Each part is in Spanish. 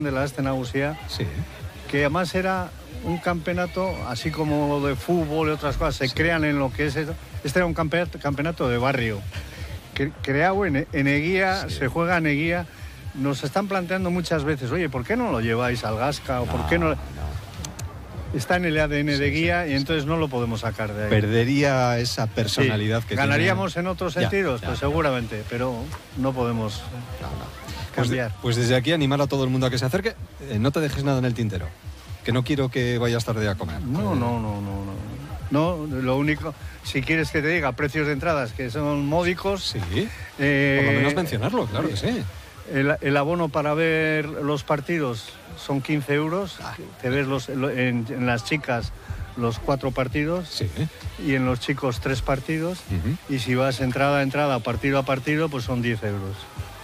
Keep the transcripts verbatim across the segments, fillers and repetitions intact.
de la Aste Nagusia, sí, que además era un campeonato, así como lo de fútbol y otras cosas, se sí. crean en lo que es eso. Este era un campeonato, campeonato de barrio, que, creado en, en Eguía, sí. se juega en Eguía. Nos están planteando muchas veces, oye, ¿por qué no lo lleváis al Gasca? ¿O no, por qué no...? no. Está en el A D N sí, de Guía sí, y entonces sí. no lo podemos sacar de ahí. Perdería esa personalidad sí. que ¿Ganaríamos tiene... en otros sentidos? Ya, ya, pues ya. seguramente, pero no podemos no, no. cambiar. Pues, pues desde aquí animar a todo el mundo a que se acerque. Eh, no te dejes nada en el tintero, que no quiero que vayas tarde a comer. No, no, no, no, no. No, lo único, si quieres que te diga precios de entradas que son módicos... Sí, eh, por lo menos mencionarlo, claro que sí. El, el abono para ver los partidos son quince euros. Ah. Te ves los, en, en las chicas los cuatro partidos sí. y en los chicos tres partidos. Uh-huh. Y si vas entrada a entrada, partido a partido, pues son diez euros.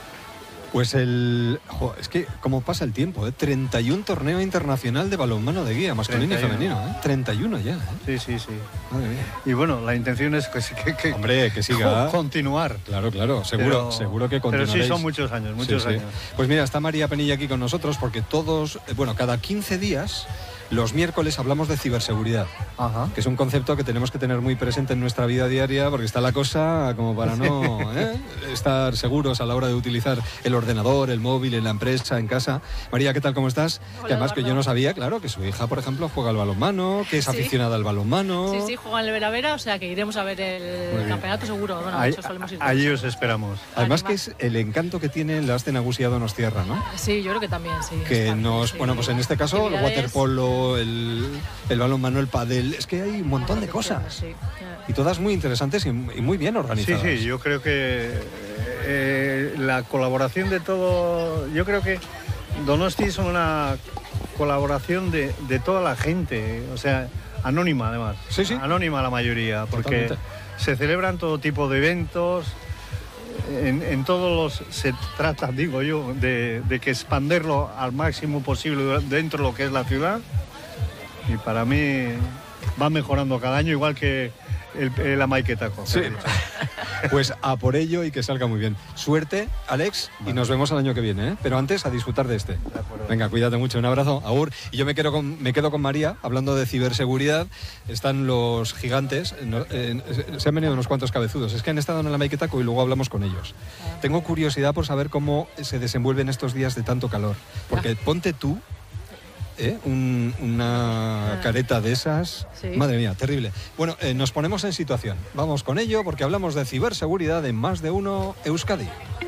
Pues el... Jo, es que como pasa el tiempo, ¿eh? treinta y uno torneo internacional de balonmano de Guía, masculino y femenino, ¿eh? treinta y uno ya, ¿eh? Sí, sí, sí. Madre mía. Y bueno, la intención es que... que, que Hombre, que siga... Continuar. Claro, claro, seguro, pero, seguro que continuaréis. Pero sí son muchos años, muchos sí, años. Sí. Pues mira, está María Penilla aquí con nosotros porque todos, bueno, cada quince días... Los miércoles hablamos de ciberseguridad, Ajá. que es un concepto que tenemos que tener muy presente en nuestra vida diaria porque está la cosa como para no ¿eh? estar seguros a la hora de utilizar el ordenador, el móvil, en la empresa, en casa. María, ¿qué tal? ¿Cómo estás? Hola, que además Eduardo. que yo no sabía, claro, que su hija, por ejemplo, juega al balonmano, que es sí. aficionada al balonmano. Sí, sí, juega en el Vera Vera, o sea que iremos a ver el campeonato seguro. Bueno, ahí, de hecho solemos ir allí os esperamos. Además que es el encanto que tiene la Aste Nagusia Donostiarra, ¿no? Sí, yo creo que también, sí. Que nos, sí. bueno, pues en este caso el waterpolo, el... el balonmano, el pádel, es que hay un montón de cosas sí. y todas muy interesantes y, y muy bien organizadas. Sí, sí, yo creo que eh, la colaboración de todo, yo creo que Donosti es una colaboración de, de toda la gente, o sea, anónima además, sí, sí. anónima la mayoría, porque Totalmente. se celebran todo tipo de eventos. En, en todos los se trata, digo yo, de, de que expanderlo al máximo posible dentro de lo que es la ciudad. Y para mí va mejorando cada año, igual que el, el Amaiquetaco. Sí. Pues a por ello y que salga muy bien. Suerte, Alex, vale. Y nos vemos el año que viene, ¿eh? Pero antes a disfrutar de este. De Venga, cuídate mucho, un abrazo, agur. Y yo me quedo con, me quedo con María, hablando de ciberseguridad. Están los gigantes, no, eh, se han venido unos cuantos cabezudos. Es que han estado en el Amaiquetaco y luego hablamos con ellos. Tengo curiosidad por saber cómo se desenvuelven estos días de tanto calor. Porque ponte tú... ¿Eh? Un, una ah. careta de esas, sí. Madre mía, terrible. Bueno, eh, nos ponemos en situación. Vamos con ello porque hablamos de ciberseguridad en Más de Uno Euskadi.